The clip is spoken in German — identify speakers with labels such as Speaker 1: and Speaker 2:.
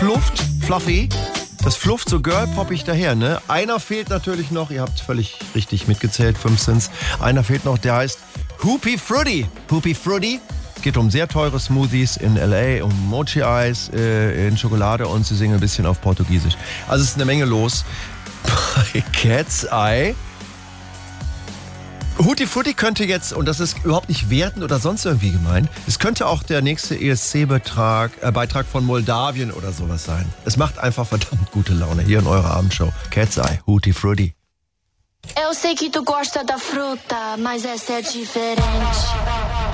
Speaker 1: Fluffy. Das flufft so girl-poppig daher, ne? Einer fehlt natürlich noch, ihr habt völlig richtig mitgezählt, 5 sind's. Einer fehlt noch, der heißt Hoopi Fruity. Hoopi Fruity geht um sehr teure Smoothies in L.A., um Mochi-Eis in Schokolade und sie singen ein bisschen auf Portugiesisch. Also es ist eine Menge los bei Cat's Eye. Hoopi Fruity könnte jetzt, und das ist überhaupt nicht wertend oder sonst irgendwie gemeint, es könnte auch der nächste ESC-Beitrag von Moldawien oder sowas sein. Es macht einfach verdammt gute Laune hier in eurer Abendshow. Cat's Eye, Hoopi Fruity.
Speaker 2: Eu sei que tu gosta da fruta, mas essa é diferente.